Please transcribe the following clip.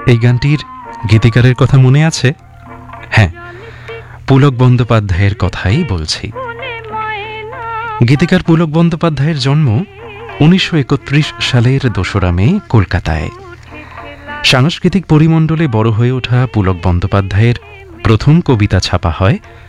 এই গানটির গীতিকারের কথা মনে আছে? হ্যাঁ, পুলক বন্দ্যোপাধ্যায়ের কথাই বলছি। গীতিকার পুলক বন্দ্যোপাধ্যায়ের জন্ম 1931 সালের 2রা মে কলকাতায়। সাংস্কৃতিক পরিমণ্ডলে বড় হয়ে ওঠা পুলক বন্দ্যোপাধ্যায়ের প্রথম কবিতা ছাপা হয়